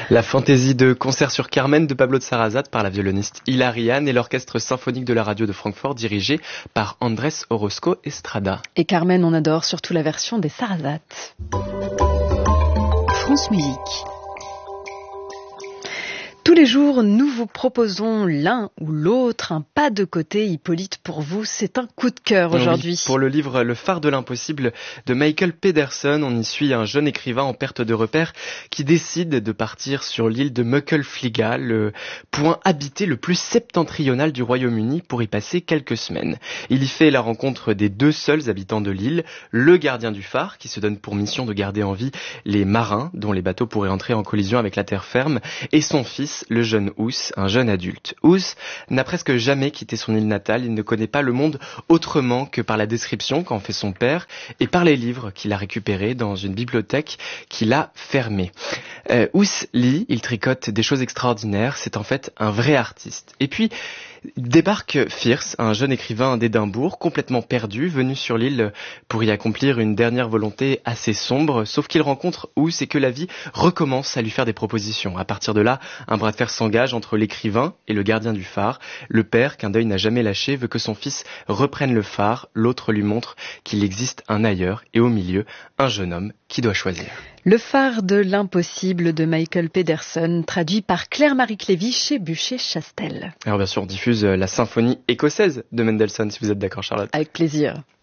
La fantaisie de Concert sur Carmen de Pablo de Sarrazat par la violoniste Hilariane et l'orchestre symphonique de la radio de Francfort dirigé par Andrés Orozco Estrada. Et Carmen, on adore surtout la version des Sarrazat. France Musique. Tous les jours, nous vous proposons l'un ou l'autre, un pas de côté. Hippolyte, pour vous, c'est un coup de cœur aujourd'hui. Oui, pour le livre Le phare de l'impossible de Michael Pedersen, on y suit un jeune écrivain en perte de repère qui décide de partir sur l'île de Möckelfliga, le point habité le plus septentrional du Royaume-Uni, pour y passer quelques semaines. Il y fait la rencontre des deux seuls habitants de l'île, le gardien du phare, qui se donne pour mission de garder en vie les marins dont les bateaux pourraient entrer en collision avec la terre ferme, et son fils, le jeune Ous, un jeune adulte. Ous n'a presque jamais quitté son île natale, il ne connaît pas le monde autrement que par la description qu'en fait son père et par les livres qu'il a récupérés dans une bibliothèque qu'il a fermée. Ous lit, il tricote des choses extraordinaires, c'est en fait un vrai artiste. Et puis débarque Fierce, un jeune écrivain d'Édimbourg, complètement perdu, venu sur l'île pour y accomplir une dernière volonté assez sombre, sauf qu'il rencontre Ous et que la vie recommence à lui faire des propositions. À partir de là, un bras de fer s'engage entre l'écrivain et le gardien du phare. Le père, qu'un deuil n'a jamais lâché, veut que son fils reprenne le phare, l'autre lui montre qu'il existe un ailleurs, et au milieu, un jeune homme qui doit choisir. Le phare de l'impossible de Michael Pedersen, traduit par Claire-Marie Clévy chez Buchet-Chastel. Alors bien sûr, on diffuse la symphonie écossaise de Mendelssohn, si vous êtes d'accord, Charlotte. Avec plaisir.